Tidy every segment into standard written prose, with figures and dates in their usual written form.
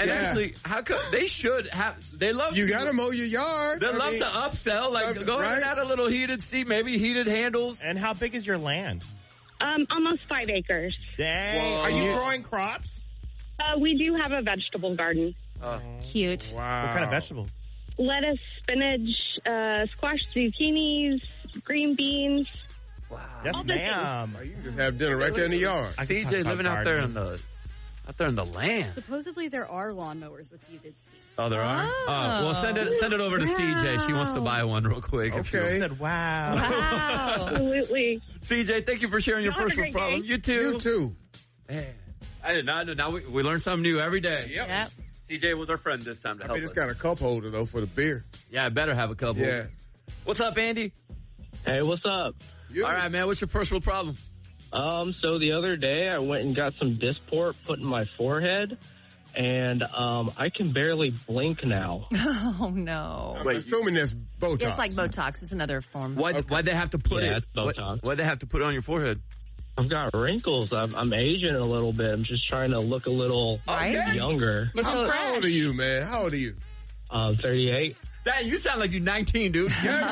And actually, how come they should have? They love you. Got to mow your yard. They love to upsell. Like go ahead and add a little heated seat, maybe heated handles. And how big is your land? Almost 5 acres. Dang. Whoa. Are you growing crops? We do have a vegetable garden. Cute. Wow. What kind of vegetables? Lettuce, spinach, squash, zucchinis, green beans. Wow. Yes, ma'am. You just have dinner right there in the yard. CJ living out there in the land. Supposedly there are lawnmowers with heated seats. Oh, there are? Well, send it over to CJ. She wants to buy one real quick. Okay. Wow. Absolutely. CJ, thank you for sharing your personal problem. You too. You too. Man, I did not know. Now we learn something new every day. Yep. CJ was our friend this time to help us. It's got a cup holder, though, for the beer. Yeah, I better have a couple. Yeah. What's up, Andy? Hey, what's up? Yeah. All right, man. What's your first world problem? So the other day I went and got some Dysport put in my forehead, and I can barely blink now. Oh, no. I'm assuming that's Botox. It's like Botox. It's another form. Why'd they have to put it's Botox. Why'd they have to put it on your forehead? I've got wrinkles. I'm aging a little bit. I'm just trying to look a little younger. How old are you, man? How old are you? 38. Dang, you sound like you're 19, dude.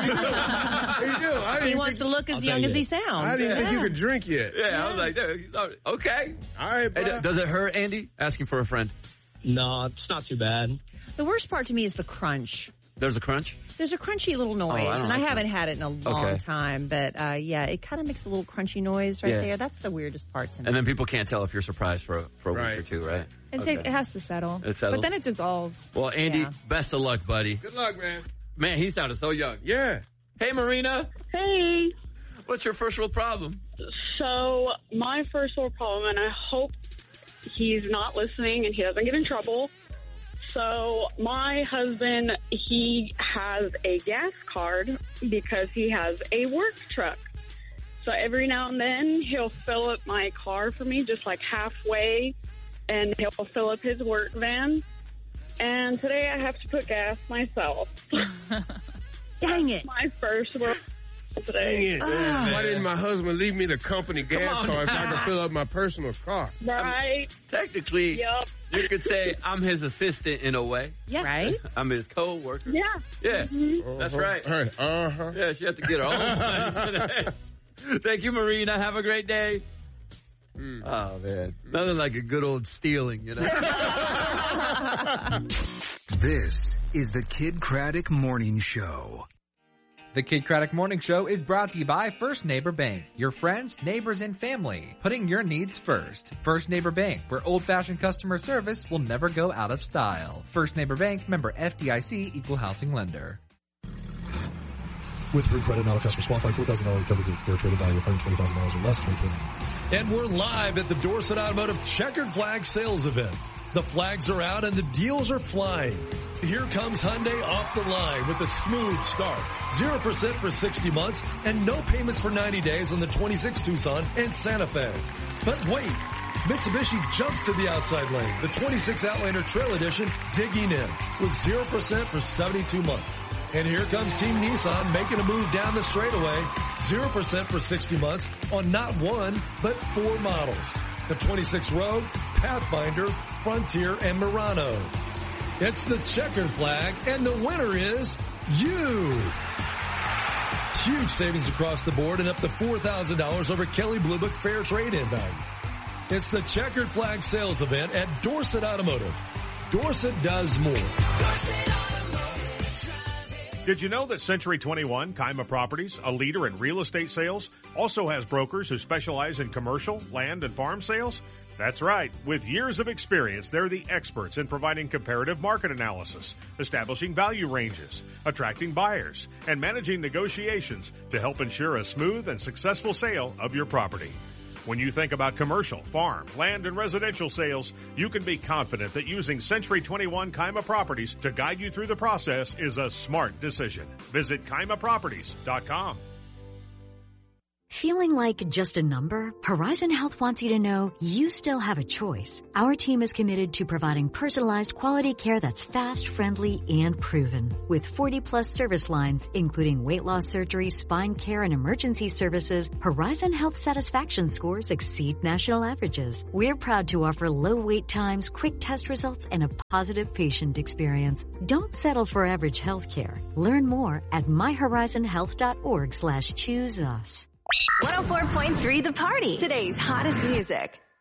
He wants to look as young as he sounds. I didn't think you could drink yet. Yeah, I was like, okay. All right, bro. Hey, does it hurt, Andy? Asking for a friend. No, it's not too bad. The worst part to me is the crunch. There's a crunch? There's a crunchy little noise, and I haven't had it in a long time, but it kind of makes a little crunchy noise right there. That's the weirdest part to me. And then people can't tell if you're surprised for a week or two, right? It has to settle. It settles. But then it dissolves. Well, Andy, best of luck, buddy. Good luck, man. Man, he sounded so young. Yeah. Hey, Marina. Hey. What's your first world problem? So my first world problem, and I hope he's not listening and he doesn't get in trouble. So my husband, he has a gas card because he has a work truck. So every now and then he'll fill up my car for me just like halfway, and he'll fill up his work van. And today I have to put gas myself. Dang it. My first world today. Why didn't my husband leave me the company gas card so I could fill up my personal car? Right. Technically, you could say I'm his assistant in a way. Yeah. Right? I'm his co-worker. Yeah. Yeah. That's right. Yeah, she had to get her own money today. Thank you, Marina. Have a great day. Oh, man. Nothing like a good old stealing, you know? This is the Kid Craddock Morning Show. The Kid Craddock Morning Show is brought to you by First Neighbor Bank. Your friends, neighbors, and family. Putting your needs first. First Neighbor Bank, where old-fashioned customer service will never go out of style. First Neighbor Bank, member FDIC, equal housing lender. With free credit, not a customer qualified. $4,000 recovery with fair trading value of $120,000 or less. And we're live at the Dorset Automotive Checkered Flag Sales Event. The flags are out and the deals are flying. Here comes Hyundai off the line with a smooth start. 0% for 60 months and no payments for 90 days on the 26 Tucson and Santa Fe. But wait, Mitsubishi jumps to the outside lane. The 26 Outlander Trail Edition digging in with 0% for 72 months. And here comes Team Nissan making a move down the straightaway. 0% for 60 months on not one, but 4 models. The 26 Rogue, Pathfinder, Frontier, and Murano. It's the checkered flag, and the winner is you. Huge savings across the board and up to $4,000 over Kelley Blue Book fair trade-in value. It's the checkered flag sales event at Dorset Automotive. Dorset does more. Did you know that Century 21, Kaima Properties, a leader in real estate sales, also has brokers who specialize in commercial, land, and farm sales? That's right. With years of experience, they're the experts in providing comparative market analysis, establishing value ranges, attracting buyers, and managing negotiations to help ensure a smooth and successful sale of your property. When you think about commercial, farm, land, and residential sales, you can be confident that using Century 21 Kaima Properties to guide you through the process is a smart decision. Visit KaimaProperties.com. Feeling like just a number? Horizon Health wants you to know you still have a choice. Our team is committed to providing personalized quality care that's fast, friendly, and proven. With 40-plus service lines, including weight loss surgery, spine care, and emergency services, Horizon Health satisfaction scores exceed national averages. We're proud to offer low wait times, quick test results, and a positive patient experience. Don't settle for average health care. Learn more at myhorizonhealth.org/choose us. 104.3 The Party. Today's hottest music.